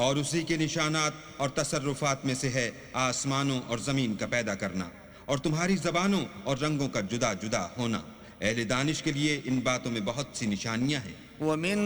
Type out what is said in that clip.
और उसी के निशानात और तसर्रुफात में से है आसमानों और ज़मीन का पैदा करना और तुम्हारी ज़बानों और रंगों का जुदा जुदा होना। अहले दानिश के लिए इन बातों में बहुत सी निशानियां हैं।